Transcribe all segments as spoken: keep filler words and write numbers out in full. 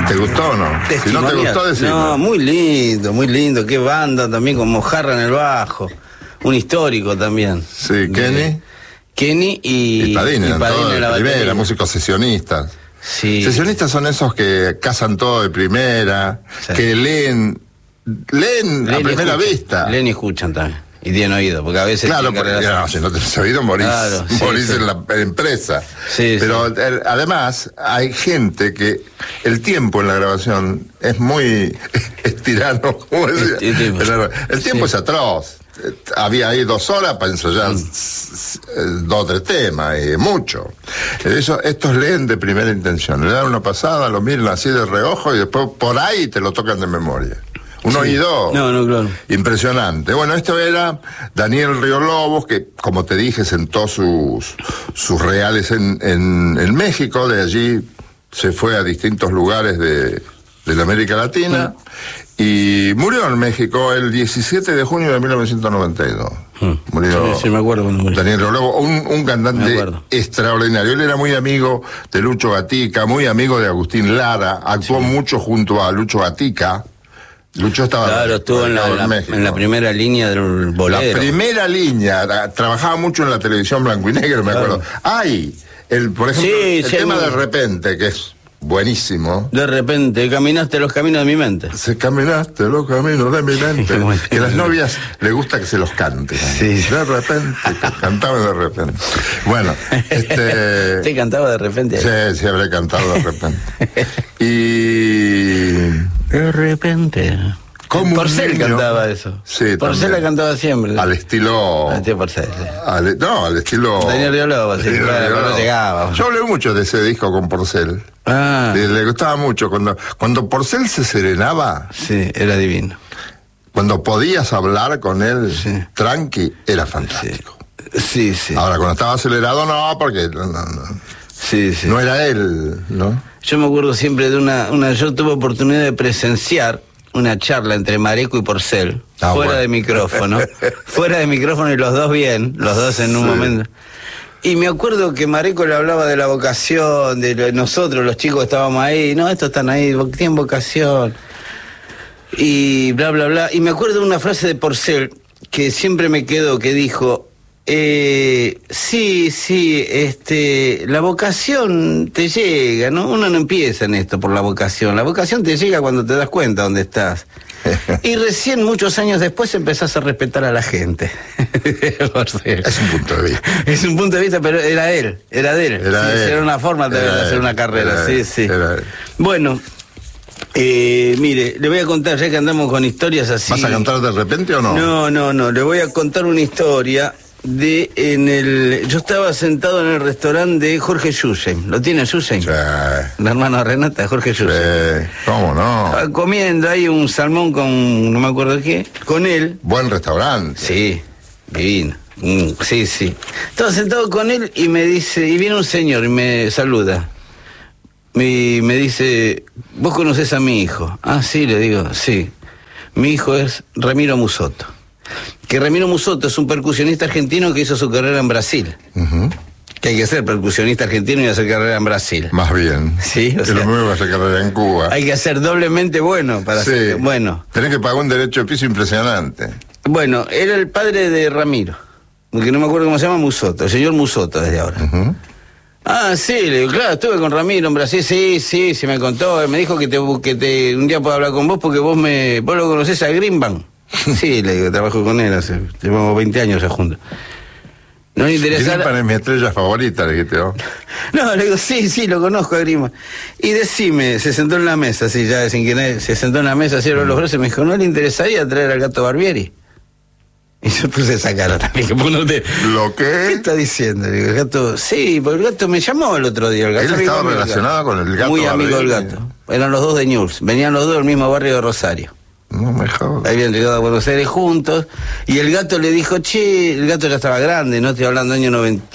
¿Te gustó o no? Si no te gustó, decime. No, muy lindo, muy lindo. Qué banda también con Mojarra en el bajo. Un histórico también. Sí, de, Kenny. Kenny y, y Padín, y Padín todo en la primera, batería. músicos sesionistas. Sí. Sesionistas son esos que cazan todo de primera, Sí. que leen, leen, Leen a y primera escuchan. vista. Leen y escuchan también. Y tienen oído, porque a veces... Claro, tienen porque, carreras- no, si no tenés oído morís, Claro, sí, morís sí. en la empresa. Sí, Pero sí. eh, además hay gente que el tiempo en la grabación es muy estirano. ¿Cómo decía? El tiempo. El, el tiempo Sí. es atroz. Eh, Había ahí dos horas para ensayar Mm. s- s- dos o tres temas, y mucho. Eso, estos leen de primera intención, le dan una pasada, lo miran así de reojo y después por ahí te lo tocan de memoria. Un Sí. oído No, no, claro. impresionante. Bueno, esto era Daniel Río Lobos, que como te dije, sentó sus, sus reales en, en, en México, de allí se fue a distintos lugares de, de la América Latina, mm. y murió en México el diecisiete de junio de mil novecientos noventa y dos. Mm. Murió sí, sí, me acuerdo cuando murió. Daniel Río Lobos, un, un cantante extraordinario. Él era muy amigo de Lucho Gatica, muy amigo de Agustín Lara, actuó sí. mucho junto a Lucho Gatica. Lucho estaba... Claro, estuvo en la, en, la, en la primera línea del bolero. La primera línea, la, trabajaba mucho en la televisión blanco y negro, me claro. acuerdo. Ay, el, por ejemplo, sí, el sí, tema muy... de repente, que es buenísimo. De repente, caminaste los caminos de mi mente. Se caminaste los caminos de mi mente. Que a las novias les gusta que se los cante. Sí. De repente, cantaba de repente. Bueno, este... ¿Te cantaba de repente? Sí, sí, habré cantado de repente. Y... De repente. Como Porcel cantaba eso. Sí, Porcel la cantaba siempre. Al estilo. Al estilo Porcel. Sí. Al, no, al estilo. Daniel Río Lobos, sí, claro, no llegaba. Yo hablé mucho de ese disco con Porcel. Ah. Le, le gustaba mucho. Cuando, cuando Porcel se serenaba. Sí, era divino. Cuando podías hablar con él, sí. tranqui, era fantástico. Sí, sí. sí. Ahora, cuando estaba acelerado, no, porque. No, no, sí, sí. no era él, ¿no? Yo me acuerdo siempre de una, una. Yo tuve oportunidad de presenciar una charla entre Mareco y Porcel, ah, fuera bueno. de micrófono, fuera de micrófono y los dos bien, los dos en un sí. momento. Y me acuerdo que Mareco le hablaba de la vocación, de nosotros, los chicos estábamos ahí, no, estos están ahí, tienen vocación, y bla, bla, bla. Y me acuerdo de una frase de Porcel que siempre me quedó, que dijo, eh, sí, sí, este, la vocación te llega, ¿no? Uno no empieza en esto por la vocación, la vocación te llega cuando te das cuenta dónde estás. Y recién, muchos años después, empezás a respetar a la gente. Es un punto de vista. Es un punto de vista, pero era él, era de él. Era, sí, él. era una forma de era hacer él. una carrera, era sí, él. sí. Era él. Bueno, eh, mire, le voy a contar, ya que andamos con historias así. ¿Vas a cantar de repente o no? No, no, no, le voy a contar una historia de en el... Yo estaba sentado en el restaurante de Jorge Yusen. ¿Lo tiene Yusen? Sí. La hermana Renata, Jorge Yusen. Sí. ¿Cómo no? Comiendo ahí un salmón con no me acuerdo qué, con él. Buen restaurante. Sí, divino. Mm, sí, sí. Estaba sentado con él y me dice, y viene un señor y me saluda. Y me dice, ¿vos conocés a mi hijo? Ah, sí, le digo, sí. Mi hijo es Ramiro Musotto. Que Ramiro Musotto es un percusionista argentino que hizo su carrera en Brasil. Uh-huh. Que hay que ser percusionista argentino y hacer carrera en Brasil. Más bien. Sí, o que sea, lo mismo hacer carrera en Cuba. Hay que ser doblemente bueno para sí. ser bueno. Tenés que pagar un derecho de piso impresionante. Bueno, era el padre de Ramiro, que no me acuerdo cómo se llama, Musotto, el señor Musotto desde ahora. Uh-huh. Ah, sí, le digo, claro, estuve con Ramiro en Brasil, sí, sí, sí me contó, me dijo que te que te un día puedo hablar con vos porque vos me vos lo conocés a Greenbank. Sí, le digo, trabajo con él hace, llevamos veinte años ya juntos. No le interesa. Greenbank es mi estrella favorita, le dije, ¿no? No, le digo, sí, sí, lo conozco a Greenbank. Y decime, se sentó en la mesa, así ya sin que se sentó en la mesa, así los brazos y me dijo, ¿no le interesaría traer al Gato Barbieri? Y yo puse esa cara también, que uno te... ¿Lo qué? ¿Qué está diciendo? Digo, el gato, sí, porque el gato me llamó el otro día. El gato Él estaba relacionado con el gato. Muy amigo del Barbieri. gato. Eran los dos de Newell's, venían los dos del mismo barrio de Rosario. No me jodas. Habían llegado a Buenos Aires juntos, y el gato le dijo, che, el gato ya estaba grande, no estoy hablando año noventa,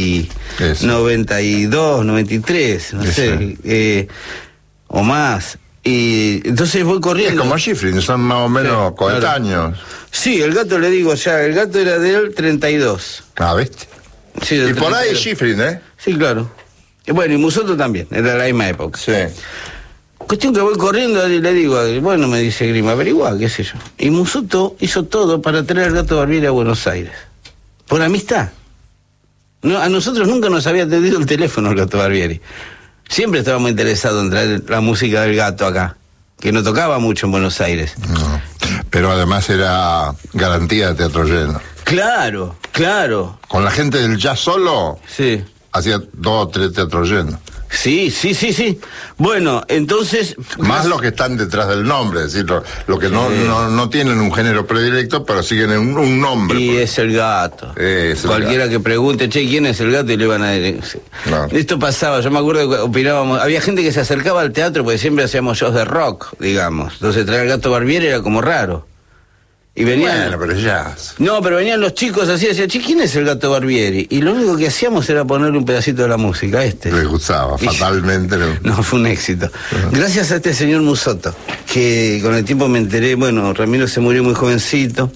noventa y dos, noventa y tres, no Ese. sé, eh, o más. Y entonces voy corriendo. Es como Schifrin, son más o menos Sí, coetáneos. claro. Sí, el gato le digo ya, el gato era de él treinta y dos. Ah, ¿viste? Sí, Y del por ahí treinta y dos. Schifrin, ¿eh? Sí, claro. Y bueno, y Musotto también, era de la misma época. Sí. Cuestión que voy corriendo y le digo, bueno, me dice Grima, averigua, qué sé yo. Y Musotto hizo todo para traer al Gato Barbieri a Buenos Aires. Por amistad. No, a nosotros nunca nos había atendido el teléfono el Gato Barbieri. Siempre estábamos interesados en traer la música del Gato acá, que no tocaba mucho en Buenos Aires. No, pero además era garantía de teatro lleno. Claro, claro. Con la gente del jazz solo, sí, hacía dos o tres teatros llenos. Sí, sí, sí, sí. Bueno, entonces... Más los que están detrás del nombre, es decir, lo, lo que no, sí. no, no tienen un género predilecto, pero siguen un, un nombre. Y porque... es el Gato. Es el Cualquiera Gato. Que pregunte, che, ¿quién es el Gato? Y le van a decir... No. Esto pasaba, yo me acuerdo que opinábamos... Había gente que se acercaba al teatro porque siempre hacíamos shows de rock, digamos. Entonces traer al Gato Barbieri era como raro. Y venían... Bueno, pero jazz. No, pero venían los chicos así, decían, che, ¿quién es el Gato Barbieri? Y lo único que hacíamos era ponerle un pedacito de la música, este. Les gustaba, y... fatalmente. No. no, fue un éxito. Uh-huh. Gracias a este señor Musotto, que con el tiempo me enteré, bueno, Ramiro se murió muy jovencito,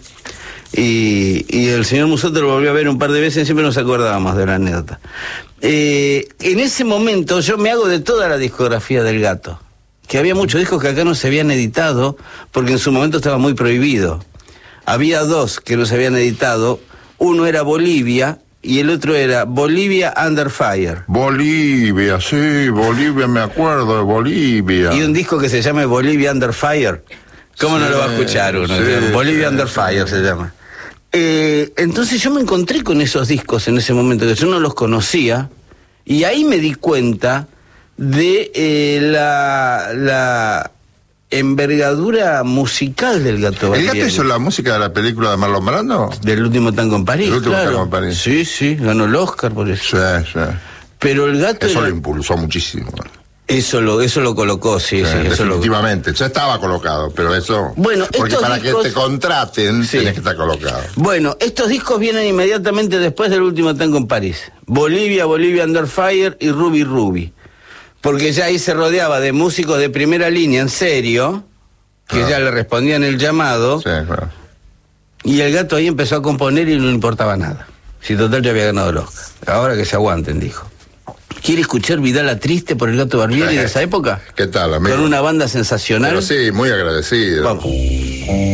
y, y el señor Musotto lo volvió a ver un par de veces y siempre nos acordábamos de la anécdota. Eh, en ese momento yo me hago de toda la discografía del Gato, que había muchos discos que acá no se habían editado, porque en su momento estaba muy prohibido. Había dos que no se habían editado, uno era Bolivia y el otro era Bolivia Under Fire. Bolivia, sí, Bolivia, me acuerdo de Bolivia. Y un disco que se llama Bolivia Under Fire. ¿Cómo sí, no lo va a escuchar uno? Sí, Bolivia sí, Under sí. Fire se llama. Eh, entonces yo me encontré con esos discos en ese momento, que yo no los conocía, y ahí me di cuenta de eh, la... la envergadura musical del Gato Barbieri. ¿El Gato hizo la música de la película de Marlon Brando? Del último tango en París, El último claro. tango en París. Sí, sí, ganó el Oscar por eso. Sí, sí. Pero el Gato... Eso era... lo impulsó muchísimo. Eso lo, eso lo colocó, sí, sí. sí eso definitivamente. Lo... Ya estaba colocado, pero eso... Bueno, porque para discos... que te contraten, sí. tenés que estar colocado. Bueno, estos discos vienen inmediatamente después del último tango en París. Bolivia, Bolivia Under Fire y Ruby Ruby. Porque ya ahí se rodeaba de músicos de primera línea, en serio... que claro. ya le respondían el llamado, sí, claro. Y el Gato ahí empezó a componer y no le importaba nada. Si total ya había ganado el Oscar. Ahora que se aguanten, dijo. ¿Quiere escuchar Vidala Triste por el Gato Barbieri de esa época? ¿Qué tal, amigo? Con una banda sensacional. Pero sí, muy agradecido. Vamos.